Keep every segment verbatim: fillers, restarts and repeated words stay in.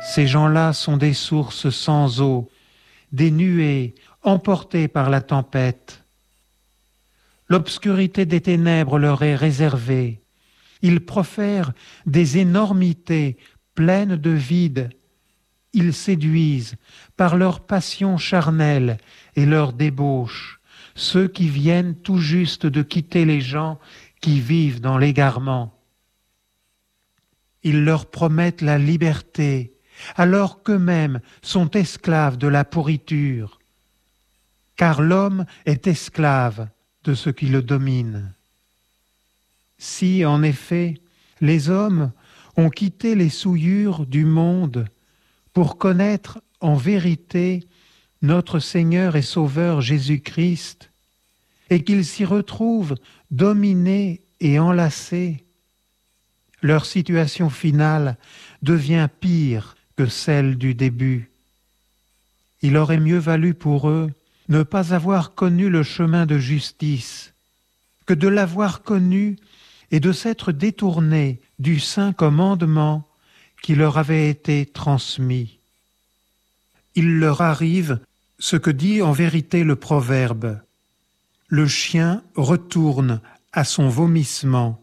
Ces gens-là sont des sources sans eau, des nuées emportées par la tempête. L'obscurité des ténèbres leur est réservée. Ils profèrent des énormités pleines de vide. Ils séduisent par leur passion charnelle et leur débauche ceux qui viennent tout juste de quitter les gens qui vivent dans l'égarement. Ils leur promettent la liberté, alors qu'eux-mêmes sont esclaves de la pourriture, car l'homme est esclave de ce qui le domine. Si, en effet, les hommes ont quitté les souillures du monde pour connaître en vérité notre Seigneur et Sauveur Jésus-Christ, et qu'ils s'y retrouvent dominés et enlacés, leur situation finale devient pire que celle du début. Il aurait mieux valu pour eux ne pas avoir connu le chemin de justice que de l'avoir connu et de s'être détournés du saint commandement qui leur avait été transmis. Il leur arrive ce que dit en vérité le proverbe : le chien retourne à son vomissement,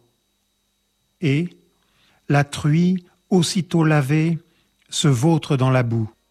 et la truie, aussitôt lavée, se vautre dans la boue.